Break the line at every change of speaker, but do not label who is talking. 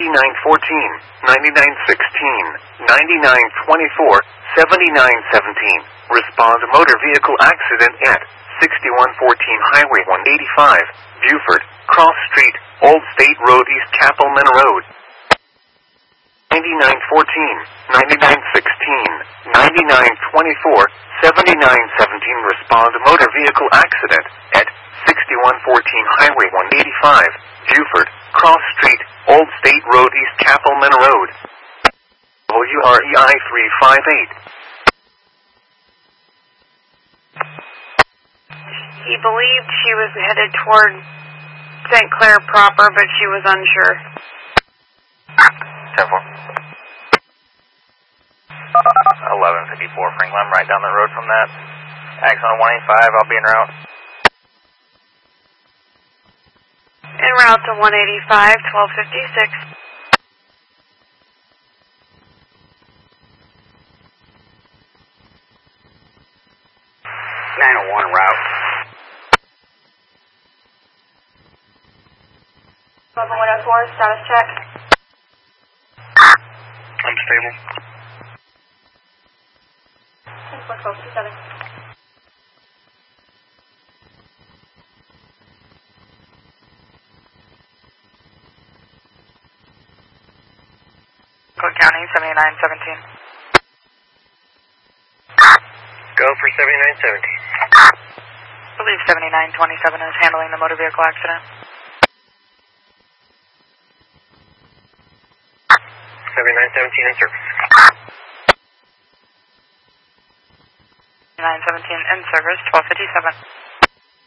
9916, 9924, 7917. Respond to motor vehicle accident at 6114 Highway 185, Buford, Cross Street, Old State Road, East Cappleman Road. 9914, 9916, 9924, 7917. Respond to motor vehicle accident at 6114 Highway 185, Buford, Cross Street, Old State Road, East Cappleman Road. WREI 358.
He believed she was headed toward St. Clair proper, but she was unsure.
10-4. 1154 Franklin, right down the road from that. Axon 185, I'll be en route.
En route to 185, 1256.
901 route.
Level 104, status check.
I'm stable.
10-4-12-27.
Cook County, 7917.
Go for 7917.
I believe 7927 is handling the motor vehicle accident.
7917 in service.
917 in service, 1257.